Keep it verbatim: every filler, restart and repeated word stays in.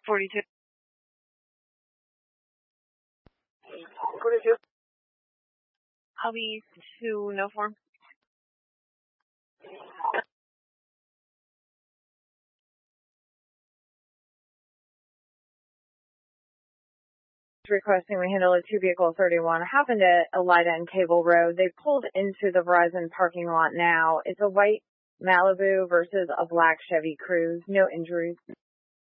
forty-two. forty-two. Hobby to no form. Requesting we handle a two vehicle thirty-one happened at Elida and Cable Road. They pulled into the Verizon parking lot now. It's a white Malibu versus a black Chevy Cruze. No injuries.